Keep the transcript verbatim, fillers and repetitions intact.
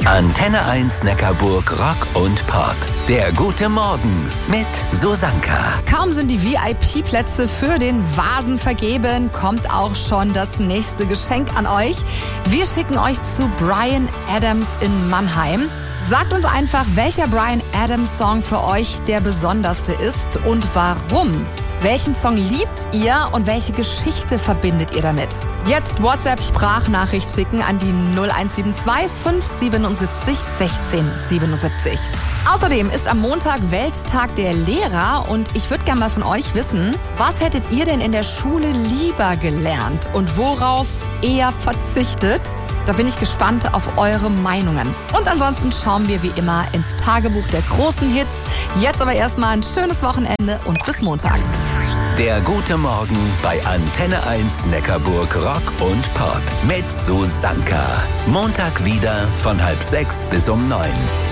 Antenne eins Neckarburg Rock und Pop. Der gute Morgen mit Susanka. Kaum sind die V I P-Plätze für den Vasen vergeben, kommt auch schon das nächste Geschenk an euch. Wir schicken euch zu Bryan Adams in Mannheim. Sagt uns einfach, welcher Bryan Adams Song für euch der besonderste ist und warum. Welchen Song liebt ihr und welche Geschichte verbindet ihr damit? Jetzt WhatsApp-Sprachnachricht schicken an die null eins sieben zwei fünf sieben sieben sechs sechs sieben sieben. Außerdem ist am Montag Welttag der Lehrer und ich würde gerne mal von euch wissen, was hättet ihr denn in der Schule lieber gelernt und worauf eher verzichtet? Da bin ich gespannt auf eure Meinungen. Und ansonsten schauen wir wie immer ins Tagebuch der großen Hits. Jetzt aber erstmal ein schönes Wochenende und bis Montag. Der gute Morgen bei Antenne eins Neckarburg Rock und Pop mit Susanka. Montag wieder von halb sechs bis um neun.